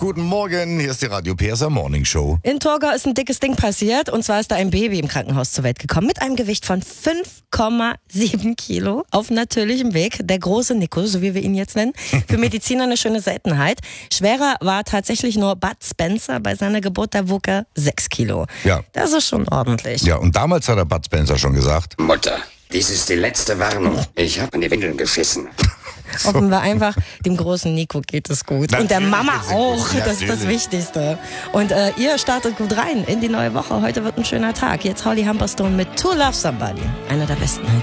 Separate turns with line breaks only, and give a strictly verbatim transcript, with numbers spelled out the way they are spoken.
Guten Morgen, hier ist die Radio P S A Morning Show.
In Torgau ist ein dickes Ding passiert und zwar ist da ein Baby im Krankenhaus zur Welt gekommen mit einem Gewicht von fünf Komma sieben Kilo auf natürlichem Weg. Der große Nico, so wie wir ihn jetzt nennen, für Mediziner eine schöne Seltenheit. Schwerer war tatsächlich nur Bud Spencer. Bei seiner Geburt, da wog er sechs Kilo.
Ja.
Das ist schon ordentlich.
Ja, und damals hat der Bud Spencer schon gesagt:
Mutter, dies ist die letzte Warnung. Ich habe in die Windeln geschissen.
Hoffen wir einfach, dem großen Nico geht es gut.
Natürlich
und der Mama
geht's ihm
auch.
gut.
Das ist das
Natürlich.
Wichtigste. Und äh, ihr startet gut rein in die neue Woche. Heute wird ein schöner Tag. Jetzt Holly Humberstone mit To Love Somebody. Einer der besten Hits.